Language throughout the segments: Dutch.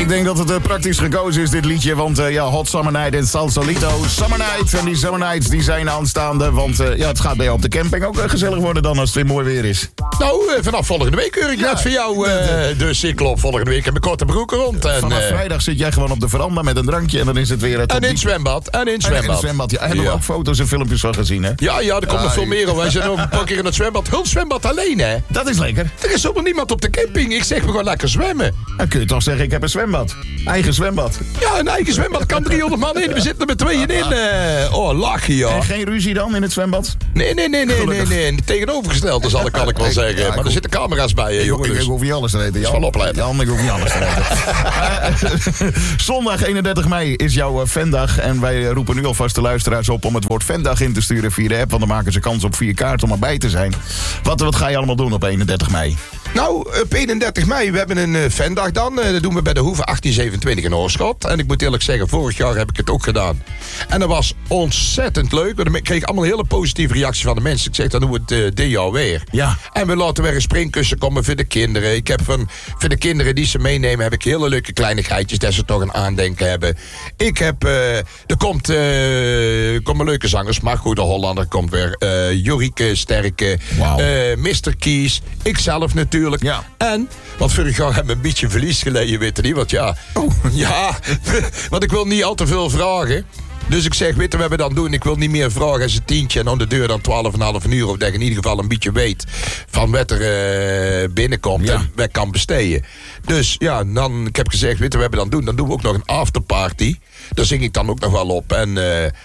Ik denk dat het praktisch gekozen is, dit liedje. Want Hot Summer Night en Salsalito. Summer Night. En die Summer Nights die zijn aanstaande. Want het gaat bij jou op de camping ook gezellig worden dan als het weer mooi weer is. Nou, vanaf volgende week keur ik net voor jou. Dus ik loop volgende week in mijn korte broeken rond. En, vanaf vrijdag zit jij gewoon op de veranda met een drankje. En dan is het weer... En in het zwembad. En in het zwembad. Ja. Hebben we ook foto's en filmpjes van gezien, hè? Ja, er komt nog veel meer op. Wij zijn ook een paar keer in het zwembad. Heel zwembad alleen, hè? Dat is lekker. Er is helemaal niemand op de camping. Ik zeg, we gaan lekker zwemmen. Dan kun je toch zeggen, ik heb een zwembad. Eigen zwembad. Ja, een eigen zwembad kan 300 man in. We zitten er met tweeën in. Lachen, joh. En geen ruzie dan in het zwembad? Nee. Tegenovergestelde kan ik wel zeggen. Ja, maar er zitten camera's bij, jongens. Ik hoef niet alles te weten. Jan. Jan, ik hoef niet alles te weten. Zondag 31 mei is jouw Vendag. En wij roepen nu alvast de luisteraars op om het woord Vendag in te sturen via de app. Want dan maken ze kans op 4 kaarten om erbij te zijn. Wat ga je allemaal doen op 31 mei? Nou, op 31 mei, we hebben een Vendag dan. Dat doen we bij de Hoeve 1827 in Oorschot. En ik moet eerlijk zeggen, vorig jaar heb ik het ook gedaan. En dat was ontzettend leuk. Want ik kreeg allemaal een hele positieve reacties van de mensen. Ik zeg, dan doen we het dit jaar weer. Ja. En we laten weer een springkussen komen voor de kinderen. Ik heb voor de kinderen die ze meenemen, heb ik hele leuke kleinigheidjes dat ze toch een aandenken hebben. Ik heb, er komen leuke zangers. Marco de Hollander komt weer. Jorike Sterke. Wow. Mr. Kies. Ikzelf natuurlijk. Ja. En, want vorig jaar hebben we een beetje verlies geleden, weet je niet. Want want ik wil niet al te veel vragen. Dus ik zeg, weet je wat we dan doen? Ik wil niet meer vragen als een tientje en aan de deur dan 12,5 uur. Of dat je in ieder geval een beetje weet van wat er binnenkomt en wat kan besteden. Dus ja, dan, ik heb gezegd, weet je wat we dan doen? Dan doen we ook nog een afterparty. Daar zing ik dan ook nog wel op. En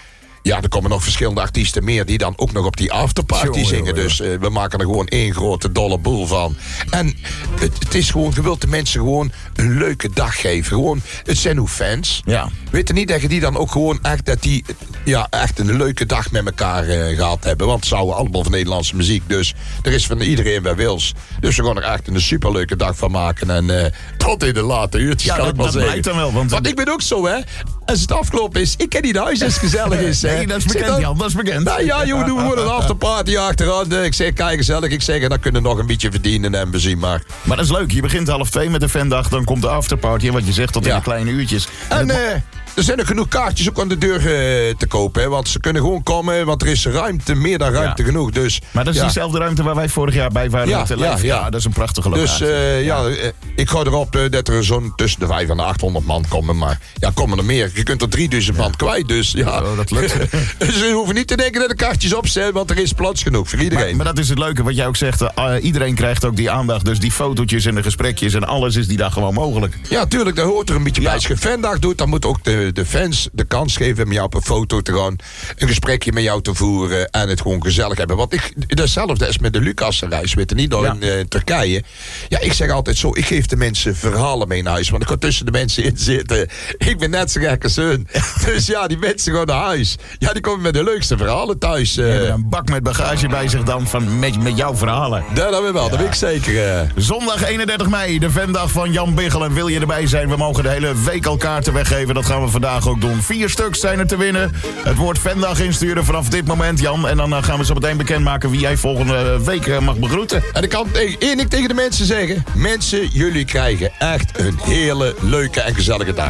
er komen nog verschillende artiesten meer die dan ook nog op die afterparty zingen. Dus we maken er gewoon één grote dolle boel van. En het is gewoon, je wilt de mensen gewoon een leuke dag geven. Gewoon, het zijn uw fans. Ja. Weet je niet dat je die dan ook gewoon echt, dat die echt een leuke dag met elkaar gehad hebben. Want ze houden allemaal van Nederlandse muziek. Dus er is van iedereen bij wils. Dus we gaan er echt een superleuke dag van maken. En tot in de late uurtjes kan ik wel zeggen. Blijkt dan wel. Want ik ben ook zo, hè. Als het afgelopen is, ik ken niet huis als het gezellig is. Nee, dat is bekend, Jan, dat is bekend. Nou ja, joh, doen we gewoon een afterparty achteraan. Ik zeg, kijk gezellig. Ik zeg, en dan kunnen we nog een beetje verdienen en we zien maar. Maar dat is leuk. Je begint 1:30 met de Vendag, dan komt de afterparty. En wat je zegt, tot in de kleine uurtjes. En er zijn er genoeg kaartjes ook aan de deur te kopen. Hè, want ze kunnen gewoon komen, want er is ruimte, meer dan ruimte genoeg. Dus, maar dat is diezelfde ruimte waar wij vorig jaar bij waren met de live. Ja, dat is een prachtige locatie. Dus ik ga erop dat er zo'n tussen de 500 en de 800 man komen. Maar komen er meer. Je kunt er 3000 man kwijt. Dus dat lukt. Dus we hoeven niet te denken dat de kaartjes op zijn, want er is plaats genoeg voor iedereen. Maar dat is het leuke, wat jij ook zegt. Iedereen krijgt ook die aandacht. Dus die fotootjes en de gesprekjes en alles is die dag gewoon mogelijk. Ja, tuurlijk, dat hoort er een beetje bij. Als je Vendag doet, dan moet ook de fans de kans geven om jou op een foto te gaan, een gesprekje met jou te voeren en het gewoon gezellig hebben. Want datzelfde is met de Lucasreis, weet je niet, door in Turkije. Ja, ik zeg altijd zo, ik geef de mensen verhalen mee naar huis, want ik ga tussen de mensen in zitten. Ik ben net zo gek als hun. Dus die mensen gaan naar huis. Ja, die komen met de leukste verhalen thuis. Die hebben een bak met bagage bij zich dan met jouw verhalen. Dat hebben we wel, dat weet ik zeker. Zondag 31 mei, de Vendag van Jan Biggel. En wil je erbij zijn, we mogen de hele week al kaarten weggeven. Dat gaan we vandaag ook doen. 4 stuks zijn er te winnen. Het woord Vendag insturen vanaf dit moment, Jan. En dan gaan we zo meteen bekendmaken wie jij volgende week mag begroeten. En ik kan één ding tegen de mensen zeggen. Mensen, jullie krijgen echt een hele leuke en gezellige dag.